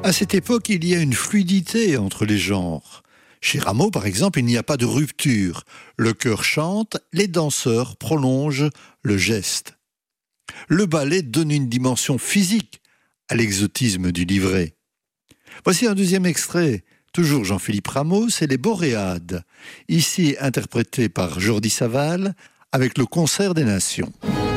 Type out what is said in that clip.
À cette époque, il y a une fluidité entre les genres. Chez Rameau, par exemple, il n'y a pas de rupture. Le chœur chante, les danseurs prolongent le geste. Le ballet donne une dimension physique à l'exotisme du livret. Voici un deuxième extrait, toujours Jean-Philippe Rameau, c'est les Boréades, ici interprété par Jordi Savall avec le Concert des Nations.